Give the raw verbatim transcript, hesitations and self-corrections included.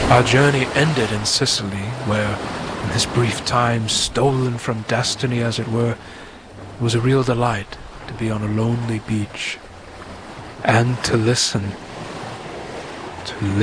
Our journey ended in Sicily, where, in this brief time, stolen from destiny as it were, it was a real delight to be on a lonely beach and to listen, to listen.